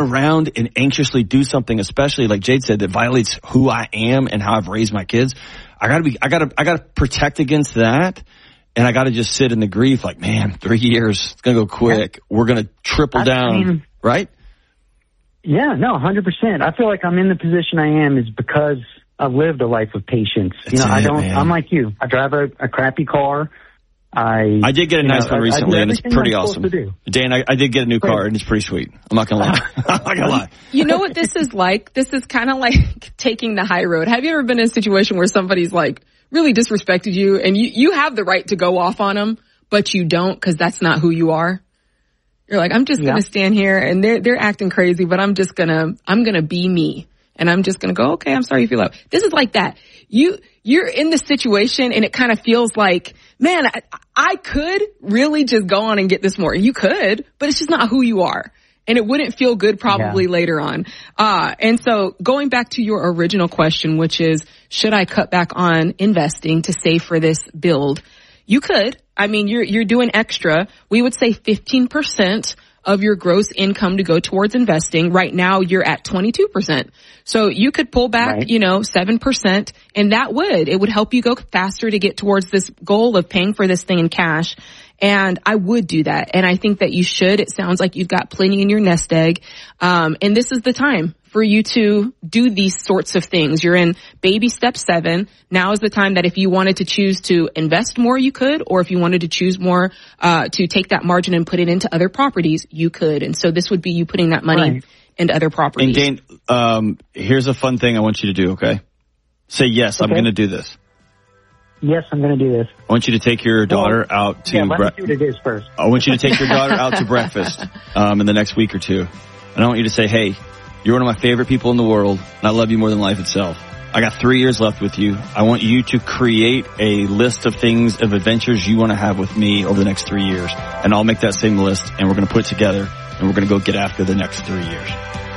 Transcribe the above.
around and anxiously do something, especially like Jade said, that violates who I am and how I've raised my kids, I gotta protect against that. And I gotta just sit in the grief like, man, 3 years, it's gonna go quick. Yeah. We're gonna triple down, right? Yeah, no, 100%. I feel like I'm in the position I am is because I've lived a life of patience. I'm like you. I drive a crappy car. I did get a nice one recently, and it's pretty awesome. Dan, I did get a new car, and it's pretty sweet. I'm not going to lie. I'm not going to lie. You know what this is like? This is kind of like taking the high road. Have you ever been in a situation where somebody's like really disrespected you, and you have the right to go off on them, but you don't because that's not who you are? You're like, I'm just going to stand here, and they're acting crazy, but I'm going to be me. And I'm just going to go, okay, I'm sorry you feel that. This is like that. You're in the situation and it kind of feels like, man, I could really just go on and get this more. You could, but it's just not who you are. And it wouldn't feel good probably later on. And so going back to your original question, which is, should I cut back on investing to save for this build? You could. I mean, you're doing extra. We would say 15% of your gross income to go towards investing. Right now, you're at 22%. So you could pull back, 7%, and it would help you go faster to get towards this goal of paying for this thing in cash. And I would do that. And I think that you should. It sounds like you've got plenty in your nest egg. And this is the time for you to do these sorts of things. You're in baby step 7. Now is the time that if you wanted to choose to invest more, you could, or if you wanted to choose more, to take that margin and put it into other properties, you could. And so this would be you putting that money into other properties. And Dane, here's a fun thing I want you to do, okay? Say, yes, I'm going to do this. Yes, I'm going to do this. I want you to take your daughter out to... let me see what it is first. I want you to take your daughter out to breakfast in the next week or two. And I want you to say, hey, you're one of my favorite people in the world, and I love you more than life itself. I got 3 years left with you. I want you to create a list of things, of adventures you want to have with me over the next 3 years. And I'll make that same list, and we're going to put it together, and we're going to go get after the next 3 years.